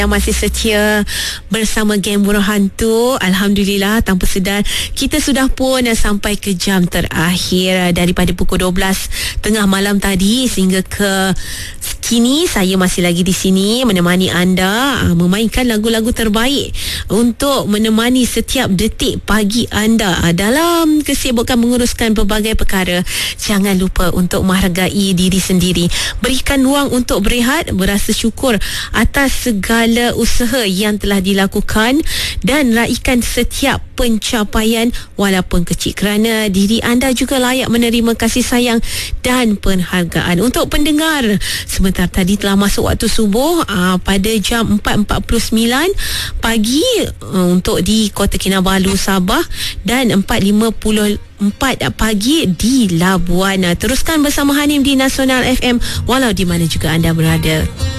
yang masih setia bersama Geng Buruh Hantu. Alhamdulillah, tanpa sedar kita sudah pun sampai ke jam terakhir daripada pukul 12 tengah malam tadi sehingga ke kini. Saya masih lagi di sini menemani anda, memainkan lagu-lagu terbaik untuk menemani setiap detik pagi anda dalam kesibukan menguruskan pelbagai perkara. Jangan lupa untuk menghargai diri sendiri, berikan ruang untuk berehat, berasa syukur atas segala usaha yang telah dilakukan dan raikan setiap pencapaian walaupun kecil, kerana diri anda juga layak menerima kasih sayang dan penghargaan. Untuk pendengar, sebentar tadi telah masuk waktu subuh pada jam 4.49 pagi untuk di Kota Kinabalu, Sabah, dan 4.54 pagi di Labuan. Teruskan bersama Hanim di Nasional FM walau di mana juga anda berada.